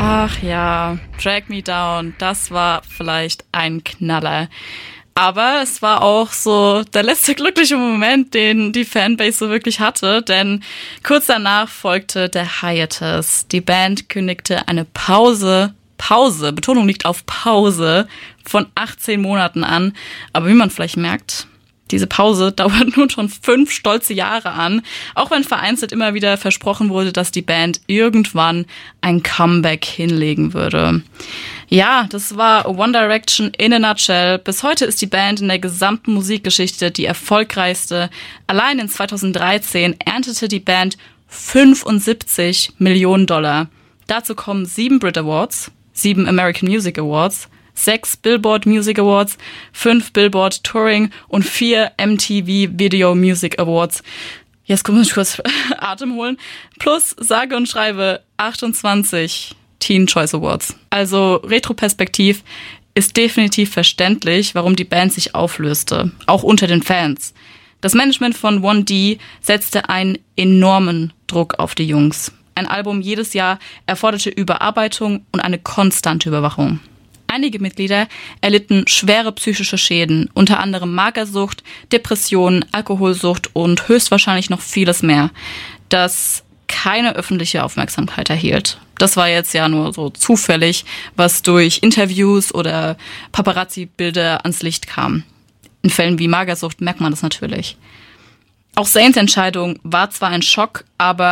Ach ja, Drag Me Down, das war vielleicht ein Knaller. Aber es war auch so der letzte glückliche Moment, den die Fanbase so wirklich hatte, denn kurz danach folgte der Hiatus. Die Band kündigte eine Pause, Betonung liegt auf Pause, von 18 Monaten an. Aber wie man vielleicht merkt, diese Pause dauert nun schon 5 stolze Jahre an, auch wenn vereinzelt immer wieder versprochen wurde, dass die Band irgendwann ein Comeback hinlegen würde. Ja, das war One Direction in a nutshell. Bis heute ist die Band in der gesamten Musikgeschichte die erfolgreichste. Allein in 2013 erntete die Band 75 Millionen $. Dazu kommen 7 Brit Awards, 7 American Music Awards, 6 Billboard Music Awards, 5 Billboard Touring und 4 MTV Video Music Awards. Jetzt muss ich kurz Atem holen. Plus sage und schreibe 28 Teen Choice Awards. Also retroperspektiv ist definitiv verständlich, warum die Band sich auflöste, auch unter den Fans. Das Management von 1D setzte einen enormen Druck auf die Jungs. Ein Album jedes Jahr erforderte Überarbeitung und eine konstante Überwachung. Einige Mitglieder erlitten schwere psychische Schäden, unter anderem Magersucht, Depressionen, Alkoholsucht und höchstwahrscheinlich noch vieles mehr, das keine öffentliche Aufmerksamkeit erhielt. Das war jetzt ja nur so zufällig, was durch Interviews oder Paparazzi-Bilder ans Licht kam. In Fällen wie Magersucht merkt man das natürlich. Auch Zayn's Entscheidung war zwar ein Schock, aber